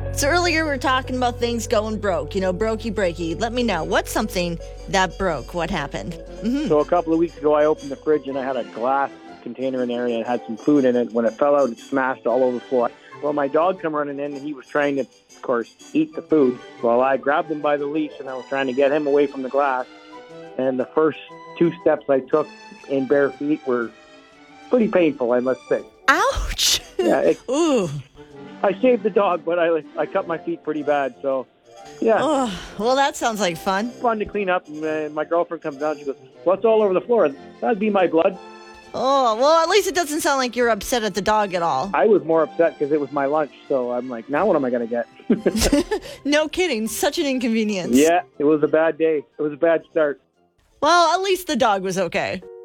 So earlier we were talking about things going broke, brokey breaky. Let me know. What's something that broke? What happened? So a couple of weeks ago, I opened the fridge and I had a glass container in there and it had some food in it. When it fell out, it smashed all over the floor. Well, my dog come running in and he was trying to, of course, eat the food. Well, I grabbed him by the leash and I was trying to get him away from the glass. And the first 2 steps I took in bare feet were pretty painful, I must say. Ouch! Yeah, Ooh. I saved the dog, but I cut my feet pretty bad. So, yeah. Oh, well, that sounds like fun. Fun to clean up. And my girlfriend comes down. She goes, "What's all over the floor?" That'd be my blood. Oh, well, at least it doesn't sound like you're upset at the dog at all. I was more upset because it was my lunch. So I'm like, now what am I going to get? No kidding. Such an inconvenience. Yeah, it was a bad day. It was a bad start. Well, at least the dog was okay.